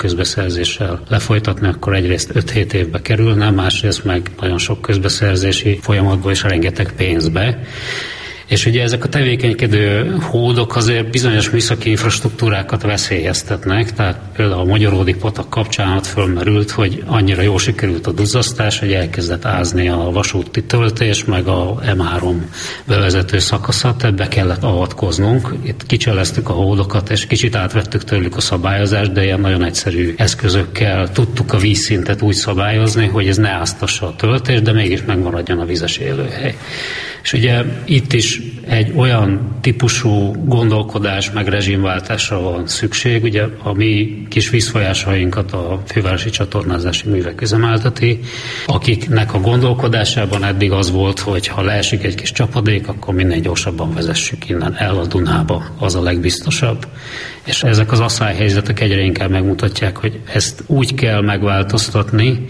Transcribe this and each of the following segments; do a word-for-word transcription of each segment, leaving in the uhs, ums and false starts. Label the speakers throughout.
Speaker 1: közbeszerzéssel lefolytatni, akkor egyrészt öt-hét évbe kerülne, másrészt meg nagyon sok közbeszerzési folyamatból is rengeteg pénzbe. És ugye ezek a tevékenykedő hódok azért bizonyos műszaki infrastruktúrákat veszélyeztetnek, tehát például a Magyaródi patak kapcsán ott fölmerült, hogy annyira jól sikerült a duzzasztás, hogy elkezdett ázni a vasúti töltés, meg a em három bevezető szakaszat, ebbe kellett avatkoznunk. Itt kicseleztük a hódokat, és kicsit átvettük tőlük a szabályozást, de ilyen nagyon egyszerű eszközökkel tudtuk a vízszintet úgy szabályozni, hogy ez ne áztassa a töltést, de mégis megmaradjon a vizes élőhely. És ugye itt is egy olyan típusú gondolkodás meg rezsimváltásra van szükség, ugye a mi kis vízfolyásainkat a Fővárosi Csatornázási Művek üzemelteti, akiknek a gondolkodásában eddig az volt, hogy ha leesik egy kis csapadék, akkor minél gyorsabban vezessük innen el a Dunába, az a legbiztosabb. És ezek az asszályhelyzetek egyre inkább megmutatják, hogy ezt úgy kell megváltoztatni,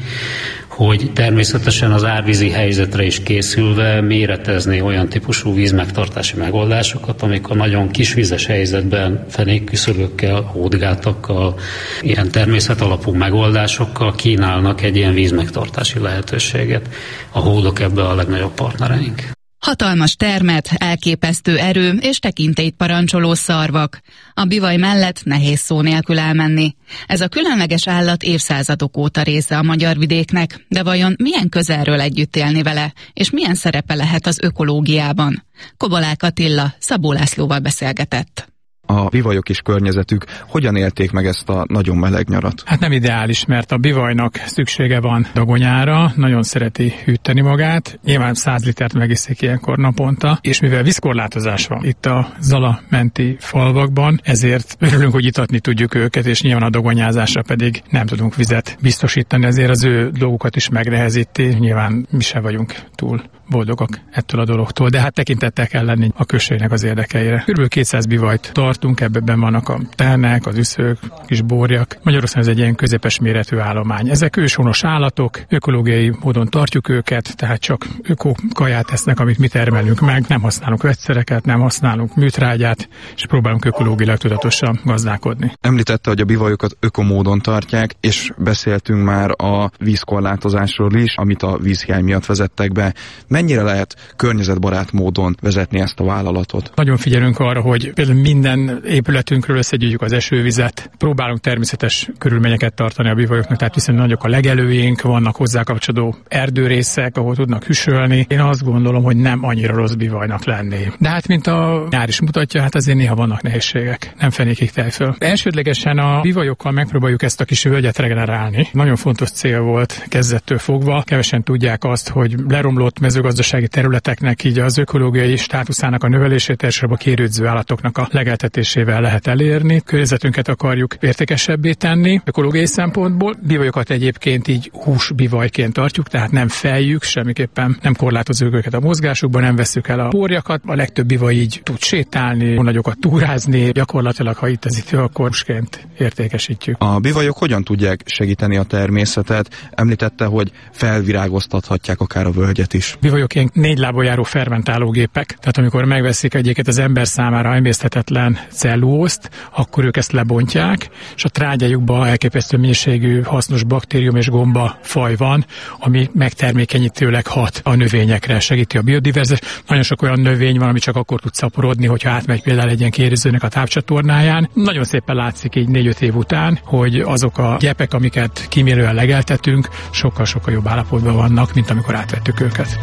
Speaker 1: hogy természetesen az árvízi helyzetre is készülve méretezni olyan típusú vízmegtartási megoldásokat, amikor nagyon kisvízes helyzetben fenékküszöbökkel, hódgátakkal, ilyen természetalapú megoldásokkal kínálnak egy ilyen vízmegtartási lehetőséget. A hódok ebben a legnagyobb partnereink.
Speaker 2: Hatalmas termet, elképesztő erő és tekintélyt parancsoló szarvak. A bivaj mellett nehéz szó nélkül elmenni. Ez a különleges állat évszázadok óta része a magyar vidéknek, de vajon milyen közelről együtt élni vele, és milyen szerepe lehet az ökológiában? Kobolák Attila Szabó Lászlóval beszélgetett.
Speaker 3: A bivajok és környezetük hogyan élték meg ezt a nagyon meleg nyarat?
Speaker 4: Hát nem ideális, mert a bivajnak szüksége van dagonyára, nagyon szereti hűteni magát, nyilván száz litert megiszik ilyenkor naponta, és mivel vízkorlátozás van itt a Zala menti falvakban, ezért örülünk, hogy itatni tudjuk őket, és nyilván a dagonyázásra pedig nem tudunk vizet biztosítani, ezért az ő dolgokat is megnehezíti, nyilván mi se vagyunk túl boldogak ettől a dologtól, de hát tekintettel kell lenni a községnek az érdekeire. Körülbelül kétszáz bivajt tartunk, ebben vannak a ternek, az üszők, kis borjak. Magyarországon ez egy ilyen közepes méretű állomány. Ezek őshonos állatok, ökológiai módon tartjuk őket, tehát csak öko kaját esznek, amit mi termelünk meg, nem használunk vegyszereket, nem használunk műtrágyát, és próbálunk ökológiailag tudatosan gazdálkodni.
Speaker 3: Említette, hogy a bivajokat ökomódon tartják, és beszéltünk már a vízkorlátozásról is, amit a vízhiány miatt vezettek be. Mennyire lehet környezetbarát módon vezetni ezt a vállalatot?
Speaker 4: Nagyon figyelünk arra, hogy például minden épületünkről összegyűjtjük az esővizet, próbálunk természetes körülményeket tartani a bivajoknak, tehát viszont nagyok a legelőink, vannak hozzá kapcsolódó erdőrészek, ahol tudnak hűsölni. Én azt gondolom, hogy nem annyira rossz bivajnak lenni. De hát, mint a nyár is mutatja, hát azért néha vannak nehézségek, nem fenékig tejföl. Elsődlegesen a bivajokkal megpróbáljuk ezt a kis völgyet regenerálni. Nagyon fontos cél volt kezdettől fogva. Kevesen tudják azt, hogy leromlott mezőgazdasági területeknek így az ökológiai státuszának a növelését, elsősorban a kérődző állatoknak a legeltetésével lehet elérni. Környezetünket akarjuk értékesebbé tenni ökológiai szempontból. Bivajokat egyébként így húsbivajként tartjuk, tehát nem feljük, semmiképpen nem korlátozunk őket a mozgásukban, nem vesszük el a porjakat. A legtöbb bivaj így tud sétálni, nagyokat túrázni, gyakorlatilag ha itt az idő, akkor húsként értékesítjük.
Speaker 3: A bivajok hogyan tudják segíteni a természetet? Említette, hogy felvirágoztathatják akár a völgyet is.
Speaker 4: Bivajok ilyen négy lábon járó fermentálógépek, tehát amikor megveszik egyiket az ember számára emészthetetlen cellulózt, akkor ők ezt lebontják, és a trágyájukban elképesztő mennyiségű hasznos baktérium és gomba faj van, ami megtermékenyítőleg hat a növényekre, segíti a biodiverzitást. Nagyon sok olyan növény van, ami csak akkor tud szaporodni, hogyha átmegy például egy ilyen kérőzőnek a tápcsatornáján. Nagyon szépen látszik így négy-öt év után, hogy azok a gyepek, amiket kímélően legeltetünk, sokkal-sokkal jobb állapotban vannak, mint amikor átvettük őket.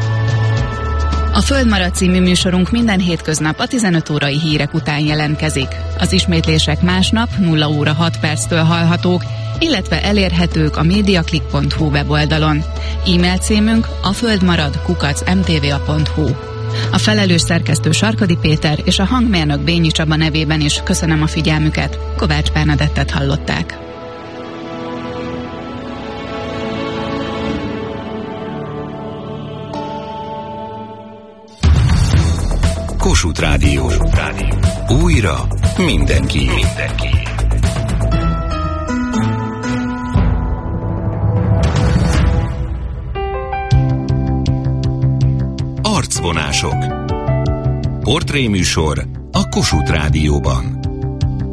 Speaker 2: A Földmarad című műsorunk minden hétköznap a tizenöt órai hírek után jelentkezik. Az ismétlések másnap nulla óra hat perctől hallhatók, illetve elérhetők a mediaclick pont hu weboldalon. E-mail címünk a földmarad kukac em té vé a pont hu. A felelős szerkesztő Sarkadi Péter és a hangmérnök Bényi Csaba nevében is köszönöm a figyelmüket. Kovács Bernadettet hallották.
Speaker 5: Kossuth Rádió. Újra mindenki. mindenki. Arcvonások. Portréműsor a Kossuth Rádióban.